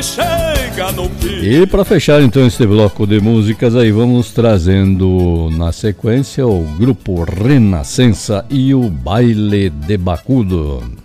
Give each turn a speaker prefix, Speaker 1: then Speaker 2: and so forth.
Speaker 1: chega no fim.
Speaker 2: E para fechar então este bloco de músicas aí, vamos trazendo na sequência o grupo Renascença e o Baile de Bacudo.